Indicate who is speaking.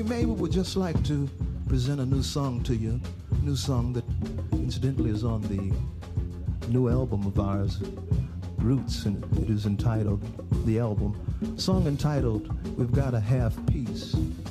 Speaker 1: Maybe we would just like to present a new song to you, a new song that incidentally is on the new album of ours, Roots, and it is entitled, the album, song entitled, We've Got a Half Piece.